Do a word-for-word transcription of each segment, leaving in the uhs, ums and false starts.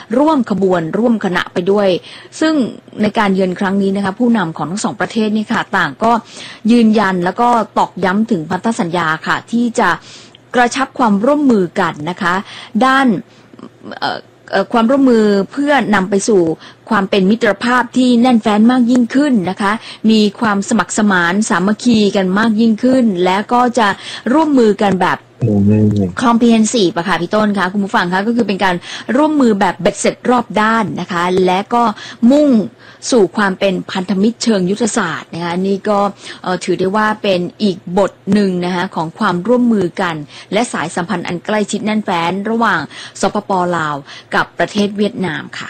ร่วมขบวนร่วมคณะไปด้วยซึ่งในการเยือนครั้งนี้นะคะผู้นำของทั้งสองประเทศนี่ค่ะต่างก็ยืนยันแล้วก็ตอกย้ำถึงพันธสัญญาค่ะที่จะกระชับความร่วมมือกันนะคะด้านความร่วมมือเพื่อนำไปสู่ความเป็นมิตรภาพที่แน่นแฟ้นมากยิ่งขึ้นนะคะมีความสมัครสมานสามัคคีกันมากยิ่งขึ้นและก็จะร่วมมือกันแบบcomprehensive อะค่ะพี่ต้นคะคุณผู้ฟังคะก็คือเป็นการร่วมมือแบบเบ็ดเสร็จรอบด้านนะคะและก็มุ่งสู่ความเป็นพันธมิตรเชิงยุทธศาสตร์นะคะนี่ก็ถือได้ว่าเป็นอีกบทหนึ่งนะคะของความร่วมมือกันและสายสัมพันธ์อันใกล้ชิดแน่นแฟ้นระหว่างสปป.ลาวกับประเทศเวียดนามค่ะ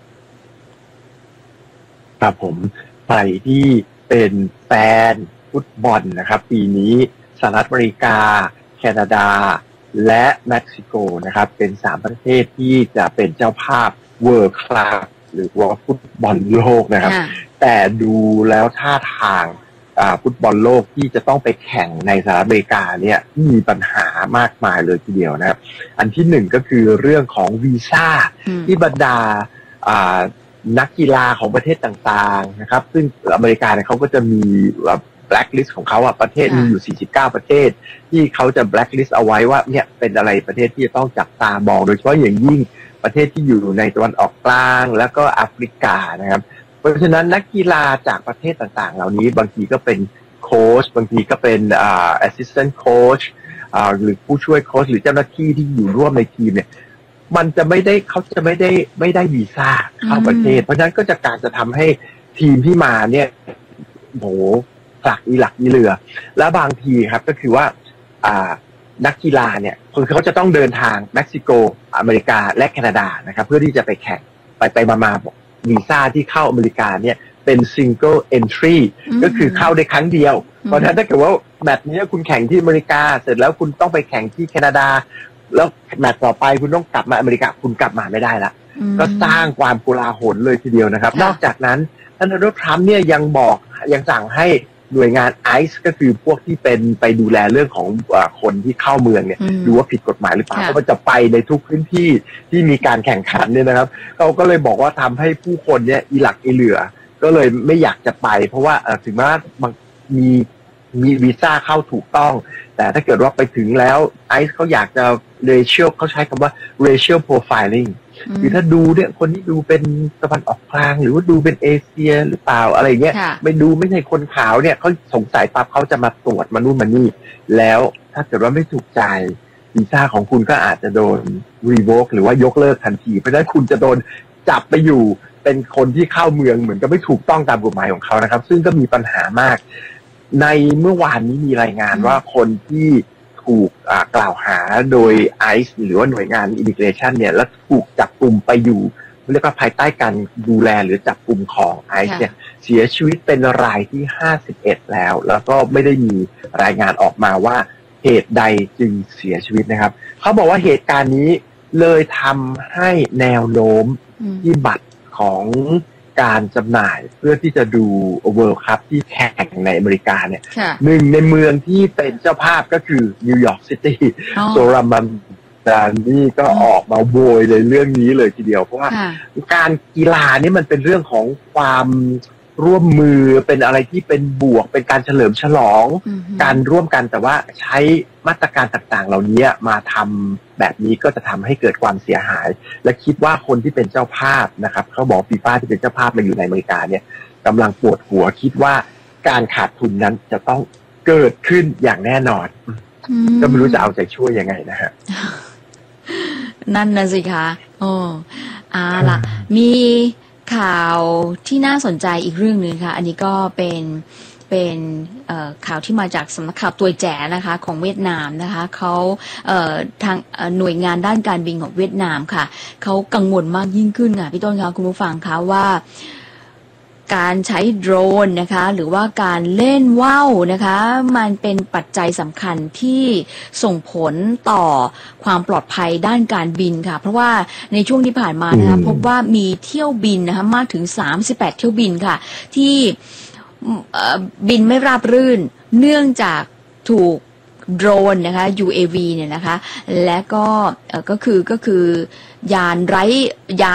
ครับผมใครที่เป็นแฟนฟุตบอลนะครับปีนี้สหรัฐอเมริกาแคนาดาและเม็กซิโกนะครับเป็นสามประเทศที่จะเป็นเจ้าภาพเวิลด์คลับหรือว่าฟุตบอลโลกนะครับแต่ดูแล้วท่าทางฟุตบอลโลกที่จะต้องไปแข่งในสหรัฐอเมริกาเนี่ยมีปัญหามากมายเลยทีเดียวนะครับอันที่หนึ่งก็คือเรื่องของวีซ่าที่บรรดานักกีฬาของประเทศต่างๆนะครับซึ่งอเมริกาเนี่ยเขาก็จะมีblacklist ของเขาอ่ะประเทศมีอยู่สี่สิบเก้าประเทศที่เขาจะ blacklist เอาไว้ว่าเนี่ยเป็นอะไรประเทศที่จะต้องจับตามองโดยเฉพาะอย่างยิ่งประเทศที่อยู่ในตะวันออกกลางแล้วก็แอฟริกานะครับเพราะฉะนั้นนักกีฬาจากประเทศต่างๆเหล่านี้บางทีก็เป็นโค้ชบางทีก็เป็นอ่า assistant coach อ่าหรือผู้ช่วยโค้ชหรือเจ้าหน้าที่ที่อยู่ร่วมในทีมเนี่ยมันจะไม่ได้เขาจะไม่ได้ไม่ได้วีซ่าเข้าประเทศเพราะฉะนั้นก็จะการจะทำให้ทีมที่มาเนี่ยโหหลักอีหลักอีเหลือและบางทีครับก็คือว่าอ่านักกีฬาเนี่ยคือเขาจะต้องเดินทางเม็กซิโกอเมริกาและแคนาดานะครับเพื่อที่จะไปแข่งไปไปมาๆวีซ่าที่เข้าอเมริกาเนี่ยเป็น single entry ก็คือเข้าได้ครั้งเดียวเพราะฉะนั้นถ้าเกิดว่าแมตช์นี้คุณแข่งที่อเมริกาเสร็จแล้วคุณต้องไปแข่งที่แคนาดาแล้วแมตช์ต่อไปคุณต้องกลับมาอเมริกาคุณกลับมาไม่ได้ละก็สร้างความโกลาหลเลยทีเดียวนะครับนอกจากนั้นท่านโดนัลด์ทรัมป์เนี่ยยังบอกยังสั่งให้หน่วยงานไอซ์ก็คือพวกที่เป็นไปดูแลเรื่องของคนที่เข้าเมืองเนี่ยดูว่าผิดกฎหมายหรือเปล่าเพราะมันจะไปในทุกพื้นที่ที่มีการแข่งขันเนี่ยนะครับเขาก็เลยบอกว่าทำให้ผู้คนเนี่ยอีหลักอีเหลือก็เลยไม่อยากจะไปเพราะว่าถึงแม้มีมีวีซ่าเข้าถูกต้องแต่ถ้าเกิดว่าไปถึงแล้วไอซ์เขาอยากจะ racial เขาใช้คำว่า racial profiling คือถ้าดูเนี่ยคนที่ดูเป็นตะวันออกกลางหรือว่าดูเป็นเอเชียหรือเปล่าอะไรเงี้ยไม่ดูไม่ใช่คนขาวเนี่ยเขาสงสัยปั๊บเขาจะมาตรวจมานู่นมานี่แล้วถ้าเกิดว่าไม่ถูกใจวีซ่าของคุณก็อาจจะโดน revoke หรือว่ายกเลิกทันทีเพราะฉะนั้นคุณจะโดนจับไปอยู่เป็นคนที่เข้าเมืองเหมือนกับไม่ถูกต้องตามกฎหมายของเขานะครับซึ่งก็มีปัญหามากในเมื่อวานนี้มีรายงานว่าคนที่ถูกกล่าวหาโดย ไอซ์ หรือว่าหน่วยงาน Immigration เนี่ยแล้วถูกจับกุมไปอยู่เรียกว่าภายใต้การดูแลหรือจับกุมของ ไอซ์ เนี่ยเสียชีวิตเป็นรายที่ห้าสิบเอ็ดแล้วแล้วก็ไม่ได้มีรายงานออกมาว่าเหตุใดจึงเสียชีวิตนะครับเขาบอกว่าเหตุการณ์นี้เลยทำให้แนวโน้มที่บัตรของการจำหน่ายเพื่อที่จะดู World Cup ที่แข่งในอเมริกาเนี่ยหนึ่งในเมืองที่เป็นเจ้าภาพก็คือนิวยอร์กซิตี้โซรามันดานนี่ก็ออกมาโวยในเรื่องนี้เลยทีเดียวเพราะว่าการกีฬานี่มันเป็นเรื่องของความร่วมมือเป็นอะไรที่เป็นบวกเป็นการเฉลิมฉลองการร่วมกันแต่ว่าใช้มาตรการต่างๆเหล่านี้มาทำแบบนี้ก็จะทำให้เกิดความเสียหายและคิดว่าคนที่เป็นเจ้าภาพนะครับเขาบอกฟีฟ่าที่เป็นเจ้าภาพมาอยู่ในอเมริกาเนี่ยกำลังปวดหัวคิดว่าการขาดทุนนั้นจะต้องเกิดขึ้นอย่างแน่นอนก็ไม่รู้จะเอาใจช่วยยังไงนะฮะนั่นนะสิคะโอ้อ่าล่ะมีข่าวที่น่าสนใจอีกเรื่องนึงค่ะอันนี้ก็เป็นเป็นข่าวที่มาจากสำนักข่าวตัวแจ๋นะคะของเวียดนามนะคะเขาทางหน่วยงานด้านการบินของเวียดนามค่ะเขากังวลมากยิ่งขึ้นค่ะพี่ต้นคะคุณผู้ฟังคะว่าการใช้โดรนนะคะหรือว่าการเล่นว่าวนะคะมันเป็นปัจจัยสำคัญที่ส่งผลต่อความปลอดภัยด้านการบินค่ะเพราะว่าในช่วงที่ผ่านมานะคะพบว่ามีเที่ยวบินนะคะมากถึงสามสิบแปดเที่ยวบินค่ะที่บินไม่ราบรื่นเนื่องจากถูกโดรนนะคะ ยู เอ วี เนี่ยนะคะและก็ก็คือก็คือยานไร้ยาน